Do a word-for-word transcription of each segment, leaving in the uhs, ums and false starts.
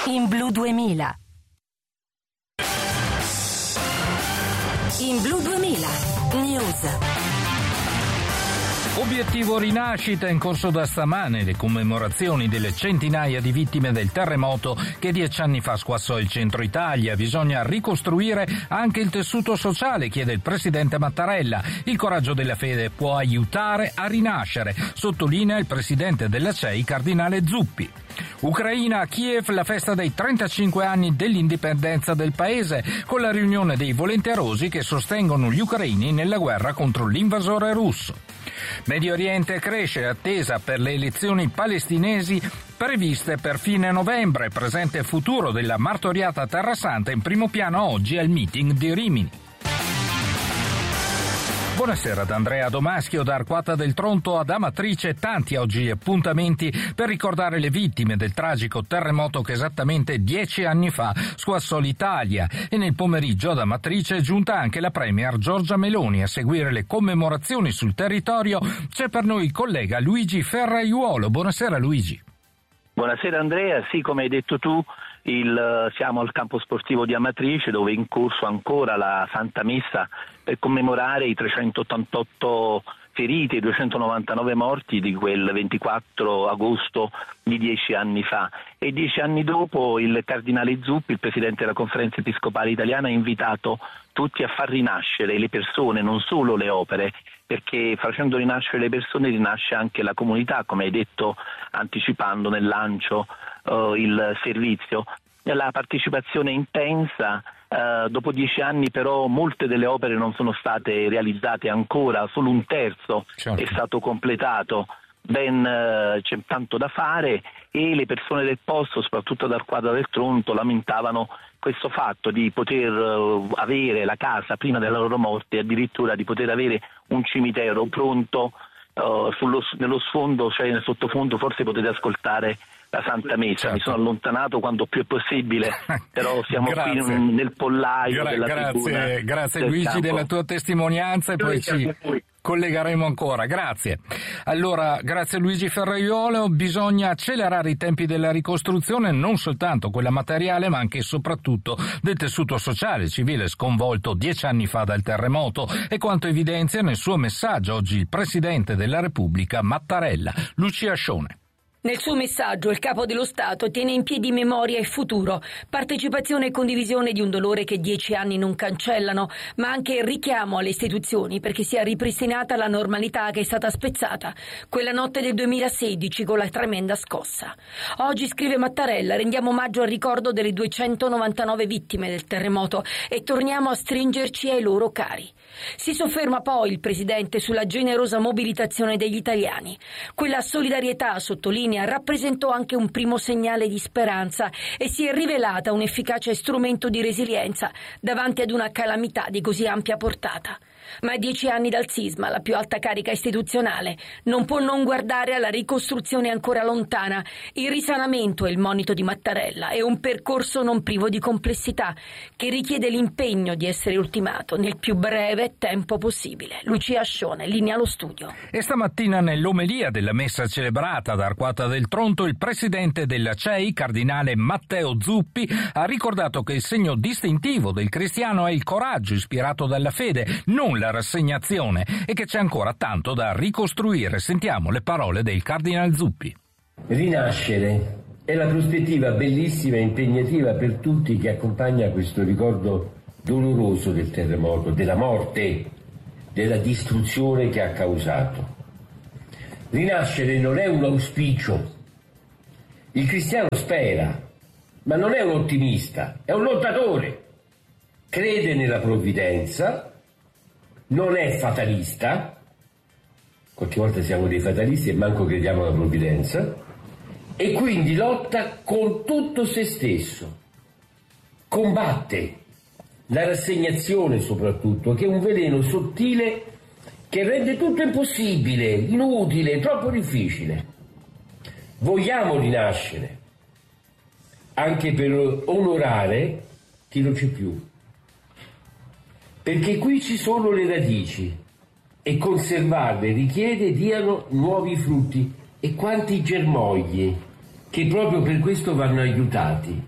In Blu duemila. In Blu duemila. News. Obiettivo rinascita in corso da stamane, le commemorazioni delle centinaia di vittime del terremoto che dieci anni fa squassò il centro Italia. Bisogna ricostruire anche il tessuto sociale, chiede il presidente Mattarella. Il coraggio della fede può aiutare a rinascere, sottolinea il presidente della C E I, cardinale Zuppi. Ucraina, a Kiev, la festa dei trentacinque anni dell'indipendenza del paese, con la riunione dei volenterosi che sostengono gli ucraini nella guerra contro l'invasore russo. Medio Oriente cresce, attesa per le elezioni palestinesi previste per fine novembre, presente e futuro della martoriata Terra Santa in primo piano oggi al meeting di Rimini. Buonasera da Andrea Domaschio, da Arquata del Tronto ad Amatrice, tanti oggi appuntamenti per ricordare le vittime del tragico terremoto che esattamente dieci anni fa squassò l'Italia, e nel pomeriggio ad Amatrice è giunta anche la premier Giorgia Meloni. A seguire le commemorazioni sul territorio c'è per noi il collega Luigi Ferraiuolo. Buonasera Luigi. Buonasera Andrea, sì, come hai detto tu, il, siamo al campo sportivo di Amatrice, dove è in corso ancora la Santa Messa per commemorare i trecentottantotto feriti e i duecentonovantanove morti di quel ventiquattro agosto di dieci anni fa. E dieci anni dopo il cardinale Zuppi, il presidente della Conferenza Episcopale Italiana, ha invitato tutti a far rinascere le persone, non solo le opere, perché facendo rinascere le persone rinasce anche la comunità, come hai detto anticipando nel lancio uh, il servizio. La partecipazione intensa, uh, dopo dieci anni però molte delle opere non sono state realizzate ancora, solo un terzo certo. È stato completato. Ben uh, c'è tanto da fare e le persone del posto, soprattutto dal Arquata del Tronto, lamentavano questo fatto di poter uh, avere la casa prima della loro morte e addirittura di poter avere un cimitero pronto uh, sullo, nello sfondo, cioè nel sottofondo forse potete ascoltare la Santa Messa. Certo. Mi sono allontanato quanto più è possibile, però siamo qui nel pollaio Gra- della grazie, tribuna. Grazie Luigi campo. Della tua testimonianza e poi ci collegheremo ancora. Grazie. Allora, grazie Luigi Ferraiuolo. Bisogna accelerare i tempi della ricostruzione, non soltanto quella materiale, ma anche e soprattutto del tessuto sociale civile sconvolto dieci anni fa dal terremoto, e quanto evidenzia nel suo messaggio oggi il Presidente della Repubblica Mattarella. Lucia Scione. Nel suo messaggio il Capo dello Stato tiene in piedi memoria e futuro, partecipazione e condivisione di un dolore che dieci anni non cancellano, ma anche richiamo alle istituzioni perché sia ripristinata la normalità che è stata spezzata quella notte del duemilasedici con la tremenda scossa. Oggi, scrive Mattarella, rendiamo omaggio al ricordo delle duecentonovantanove vittime del terremoto e torniamo a stringerci ai loro cari. Si sofferma poi il Presidente sulla generosa mobilitazione degli italiani. Quella solidarietà, sottolinea, rappresentò anche un primo segnale di speranza e si è rivelata un efficace strumento di resilienza davanti ad una calamità di così ampia portata. Ma a dieci anni dal sisma, la più alta carica istituzionale non può non guardare alla ricostruzione ancora lontana. Il risanamento è il monito di Mattarella, è un percorso non privo di complessità che richiede l'impegno di essere ultimato nel più breve tempo possibile. Lucia Scione, linea allo studio. E stamattina nell'omelia della messa celebrata ad Arquata del Tronto, il presidente della C E I, cardinale Matteo Zuppi, ha ricordato che il segno distintivo del cristiano è il coraggio ispirato dalla fede, non la rassegnazione, e che c'è ancora tanto da ricostruire. Sentiamo le parole del cardinal Zuppi. Rinascere è la prospettiva bellissima e impegnativa per tutti che accompagna questo ricordo doloroso del terremoto, della morte, della distruzione che ha causato. Rinascere non è un auspicio. Il cristiano spera, ma non è un ottimista, è un lottatore. Crede nella provvidenza, non è fatalista, qualche volta siamo dei fatalisti e manco crediamo alla provvidenza, e quindi lotta con tutto se stesso, combatte la rassegnazione soprattutto, che è un veleno sottile che rende tutto impossibile, inutile, troppo difficile. Vogliamo rinascere, anche per onorare chi non c'è più. Perché qui ci sono le radici e conservarle richiede diano nuovi frutti, e quanti germogli che proprio per questo vanno aiutati.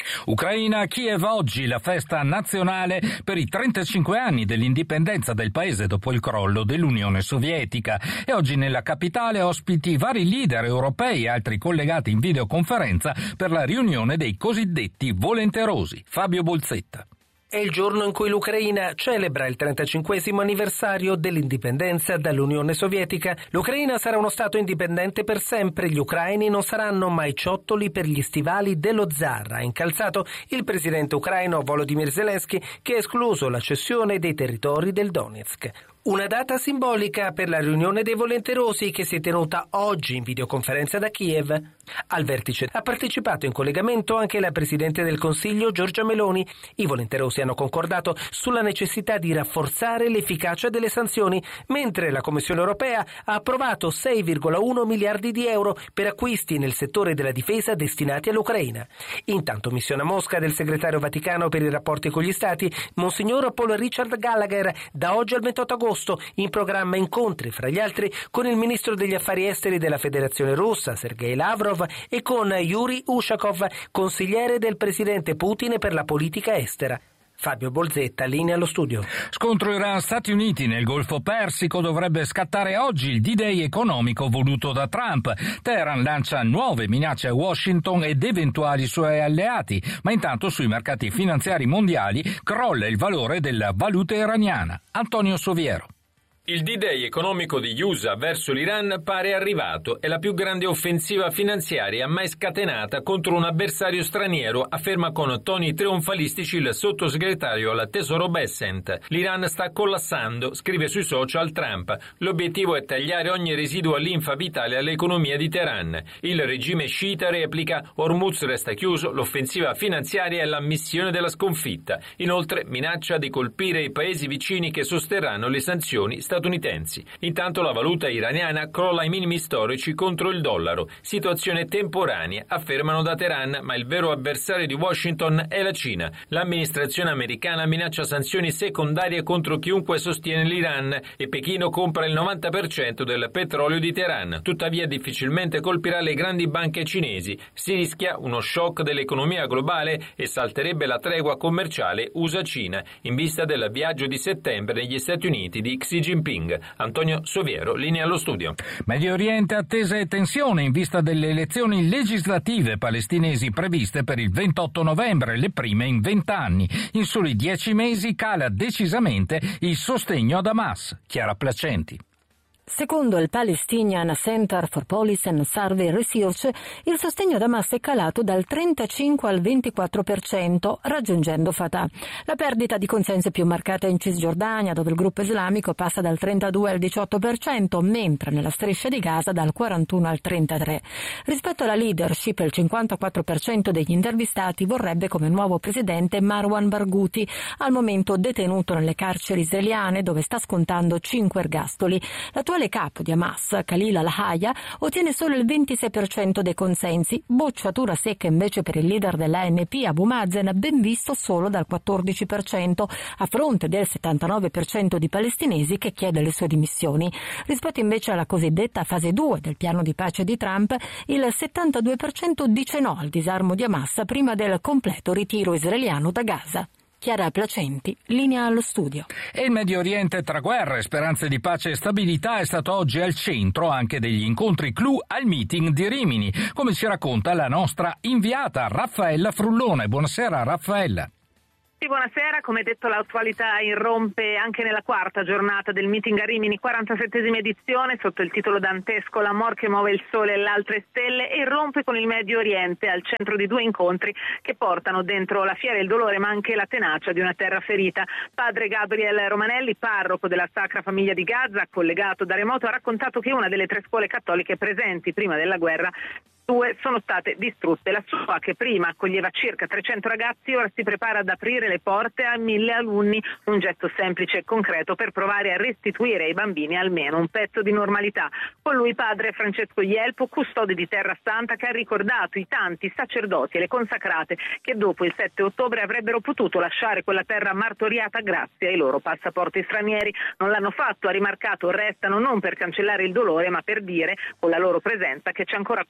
Ucraina, Kiev oggi la festa nazionale per i trentacinque anni dell'indipendenza del paese dopo il crollo dell'Unione Sovietica e oggi nella capitale ospiti vari leader europei e altri collegati in videoconferenza per la riunione dei cosiddetti volenterosi. Fabio Bolzetta. È il giorno in cui l'Ucraina celebra il trentacinquesimo anniversario dell'indipendenza dall'Unione Sovietica. L'Ucraina sarà uno Stato indipendente per sempre. Gli ucraini non saranno mai ciottoli per gli stivali dello zar, ha incalzato il presidente ucraino Volodymyr Zelensky, che ha escluso la cessione dei territori del Donetsk. Una data simbolica per la riunione dei volenterosi che si è tenuta oggi in videoconferenza da Kiev. Al vertice ha partecipato in collegamento anche la Presidente del Consiglio Giorgia Meloni. I volenterosi hanno concordato sulla necessità di rafforzare l'efficacia delle sanzioni, mentre la Commissione europea ha approvato sei virgola uno miliardi di euro per acquisti nel settore della difesa destinati all'Ucraina. Intanto missione a Mosca del segretario Vaticano per i rapporti con gli Stati, Monsignor Paul Richard Gallagher, da oggi al ventotto agosto. In programma incontri, fra gli altri, con il ministro degli affari esteri della Federazione Russa, Sergei Lavrov, e con Yuri Ushakov, consigliere del presidente Putin per la politica estera. Fabio Bolzetta, linea allo studio. Scontro Iran-Stati Uniti nel Golfo Persico. Dovrebbe scattare oggi il D-Day economico voluto da Trump. Teheran lancia nuove minacce a Washington ed eventuali suoi alleati, ma intanto sui mercati finanziari mondiali crolla il valore della valuta iraniana. Antonio Soviero. Il D-Day economico degli U S A verso l'Iran pare arrivato. È la più grande offensiva finanziaria mai scatenata contro un avversario straniero, afferma con toni trionfalistici il sottosegretario al Tesoro Bessent. L'Iran sta collassando, scrive sui social Trump. L'obiettivo è tagliare ogni residuo linfa vitale all'economia di Teheran. Il regime sciita replica: Hormuz resta chiuso, l'offensiva finanziaria è l'ammissione della sconfitta. Inoltre minaccia di colpire i paesi vicini che sosterranno le sanzioni statunitensi. Intanto la valuta iraniana crolla ai minimi storici contro il dollaro. Situazione temporanea, affermano da Teheran, ma il vero avversario di Washington è la Cina. L'amministrazione americana minaccia sanzioni secondarie contro chiunque sostiene l'Iran e Pechino compra il novanta per cento del petrolio di Teheran. Tuttavia difficilmente colpirà le grandi banche cinesi. Si rischia uno shock dell'economia globale e salterebbe la tregua commerciale U S A-Cina in vista del viaggio di settembre negli Stati Uniti di Xi Jinping. Antonio Soviero, linea allo studio. Medio Oriente, attesa e tensione in vista delle elezioni legislative palestinesi previste per il ventotto novembre, le prime in vent'anni. In soli dieci mesi cala decisamente il sostegno ad Hamas. Chiara Placenti. Secondo il Palestinian Center for Policy and Survey Research, il sostegno ad Hamas è calato dal trentacinque al ventiquattro per cento, raggiungendo Fatah. La perdita di consenso è più marcata in Cisgiordania, dove il gruppo islamico passa dal trentadue al diciotto per cento, mentre nella striscia di Gaza dal quarantuno al trentatré. Rispetto alla leadership, il cinquantaquattro per cento degli intervistati vorrebbe come nuovo presidente Marwan Barghouti, al momento detenuto nelle carceri israeliane, dove sta scontando cinque ergastoli. L'attuale capo di Hamas, Khalil al-Hayya, ottiene solo il ventisei per cento dei consensi, bocciatura secca invece per il leader dell'A N P Abu Mazen, ben visto solo dal quattordici per cento, a fronte del settantanove per cento di palestinesi che chiede le sue dimissioni. Rispetto invece alla cosiddetta fase due del piano di pace di Trump, il settantadue per cento dice no al disarmo di Hamas prima del completo ritiro israeliano da Gaza. Chiara Placenti, linea allo studio. E il Medio Oriente tra guerre, speranze di pace e stabilità è stato oggi al centro anche degli incontri clou al meeting di Rimini, come ci racconta la nostra inviata Raffaella Frullone. Buonasera Raffaella. Sì, buonasera. Come detto, l'attualità irrompe anche nella quarta giornata del meeting a Rimini, quarantasettesima edizione, sotto il titolo dantesco L'amor che muove il sole e le altre stelle, e irrompe con il Medio Oriente al centro di due incontri che portano dentro la fiera il dolore ma anche la tenacia di una terra ferita. Padre Gabriel Romanelli, parroco della Sacra Famiglia di Gaza, collegato da remoto, ha raccontato che una delle tre scuole cattoliche presenti prima della guerra, due sono state distrutte. La sua, che prima accoglieva circa trecento ragazzi, ora si prepara ad aprire le porte a mille alunni, un gesto semplice e concreto per provare a restituire ai bambini almeno un pezzo di normalità. Con lui padre Francesco Ielpo, custode di Terra Santa, che ha ricordato i tanti sacerdoti e le consacrate che dopo il sette ottobre avrebbero potuto lasciare quella terra martoriata grazie ai loro passaporti stranieri. Non l'hanno fatto, ha rimarcato, restano non per cancellare il dolore ma per dire con la loro presenza che c'è ancora qualcuno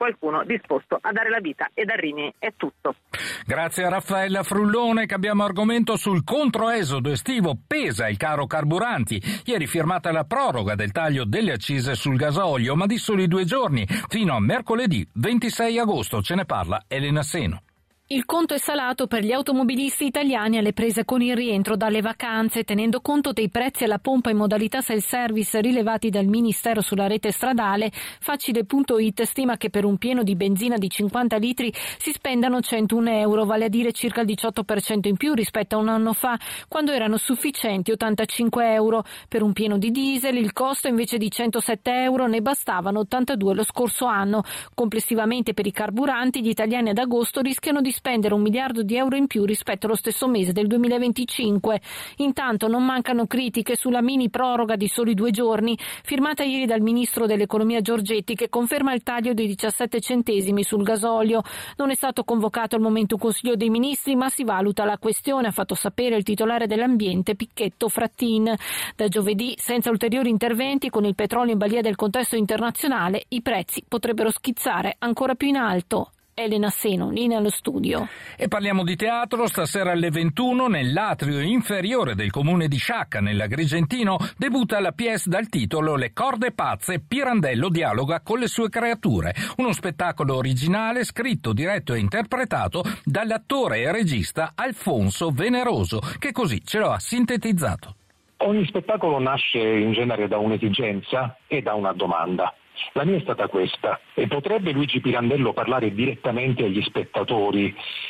disposto a dare la vita. E da Rimini è tutto. Grazie a Raffaella Frullone. Cambiamo argomento sul controesodo estivo. Pesa il caro carburanti. Ieri firmata la proroga del taglio delle accise sul gasolio, ma di soli due giorni, fino a mercoledì ventisei agosto. Ce ne parla Elena Seno. Il conto è salato per gli automobilisti italiani alle prese con il rientro dalle vacanze, tenendo conto dei prezzi alla pompa in modalità self-service rilevati dal Ministero sulla rete stradale. Facile punto it stima che per un pieno di benzina di cinquanta litri si spendano centouno euro, vale a dire circa il diciotto per cento in più rispetto a un anno fa, quando erano sufficienti ottantacinque euro. Per un pieno di diesel il costo invece di centosette euro ne bastavano ottantadue lo scorso anno. Complessivamente per i carburanti gli italiani ad agosto rischiano di spendere un miliardo di euro in più rispetto allo stesso mese del duemilaventicinque. Intanto non mancano critiche sulla mini proroga di soli due giorni, firmata ieri dal ministro dell'economia Giorgetti, che conferma il taglio dei diciassette centesimi sul gasolio. Non è stato convocato al momento un Consiglio dei Ministri, ma si valuta la questione, ha fatto sapere il titolare dell'ambiente Picchetto Frattin. Da giovedì, senza ulteriori interventi, con il petrolio in balia del contesto internazionale, i prezzi potrebbero schizzare ancora più in alto. Elena Seno, linea allo studio. E parliamo di teatro. Stasera alle ventuno nell'atrio inferiore del comune di Sciacca, nell'Agrigentino, debutta la pièce dal titolo Le corde pazze. Pirandello dialoga con le sue creature. Uno spettacolo originale scritto, diretto e interpretato dall'attore e regista Alfonso Veneroso, che così ce lo ha sintetizzato. Ogni spettacolo nasce in genere da un'esigenza e da una domanda. La mia è stata questa: e potrebbe Luigi Pirandello parlare direttamente agli spettatori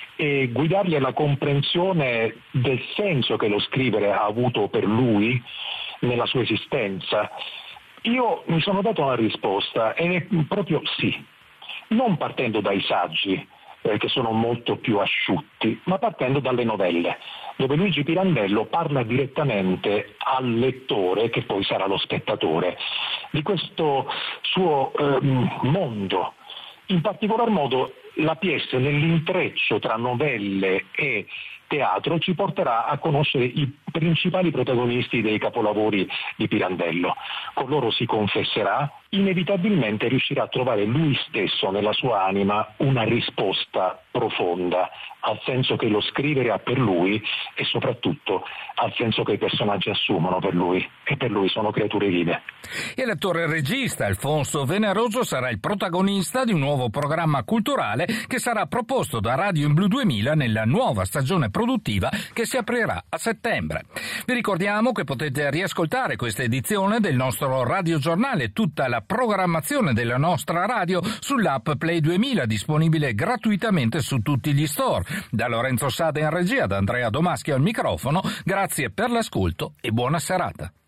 e guidarli alla comprensione del senso che lo scrivere ha avuto per lui nella sua esistenza? Io mi sono dato una risposta, ed è proprio sì, non partendo dai saggi, eh, che sono molto più asciutti, ma partendo dalle novelle, dove Luigi Pirandello parla direttamente al lettore, che poi sarà lo spettatore, di questo suo eh, mondo. In particolar modo la pièce, nell'intreccio tra novelle e teatro, ci porterà a conoscere i principali protagonisti dei capolavori di Pirandello. Con loro si confesserà, inevitabilmente riuscirà a trovare lui stesso nella sua anima una risposta profonda al senso che lo scrivere ha per lui e soprattutto al senso che i personaggi assumono per lui, e per lui sono creature vive. E l'attore regista Alfonso Veneroso sarà il protagonista di un nuovo programma culturale che sarà proposto da Radio in Blu duemila nella nuova stagione produttiva che si aprirà a settembre. Vi ricordiamo che potete riascoltare questa edizione del nostro radiogiornale e tutta la programmazione della nostra radio sull'app Play duemila, disponibile gratuitamente su tutti gli store. Da Lorenzo Sada in regia, da Andrea Domaschi al microfono, grazie per l'ascolto e buona serata.